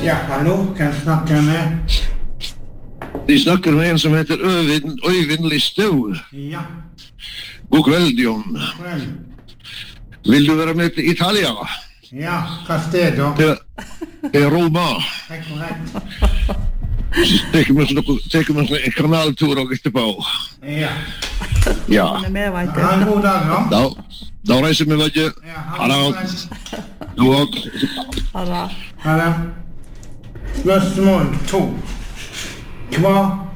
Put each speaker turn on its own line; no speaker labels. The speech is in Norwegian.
Ja, hallo, kan jeg snakke med?
De snakker med en som heter Øyvind Listau.
Ja,
God kveld, John.
vel.
Vil du være med til Italia?
Ja, hva sted da?
Til Roma.
Det er korrekt.
Så tar vi en kanaltur og etterpå.
Ja.
Ja.
Ha en god dag da.
Da reiser vi begge.
Ja,
Ha det. Du også.
Ha det.
Ha det. Spørsmål 2. Hva